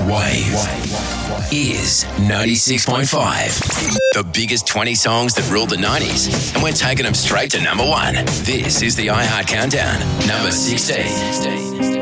Wave is 96.5. The biggest 20 songs that ruled the 90s, and we're taking them straight to number one. This is the iHeart Countdown, number 16.